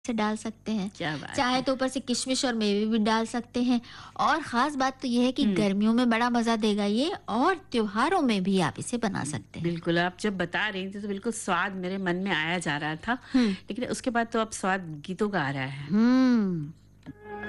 से डाल सकते हैं। क्या बात चाहे है! तो ऊपर से किशमिश और मेवे भी डाल सकते हैं। और ख़ास बात तो ये है कि हुँ। गर्मियों में बड़ा मज़ा देगा ये, और त्योहारों में भी आप इसे बना सकते हैं। बिल्कुल, आप जब बता रही थी तो बिल्कुल स्वाद मेरे मन में आया जा रहा था, हुँ। लेकिन उसके बाद तो अब स्वाद गीतों का आ रहा है। हुँ।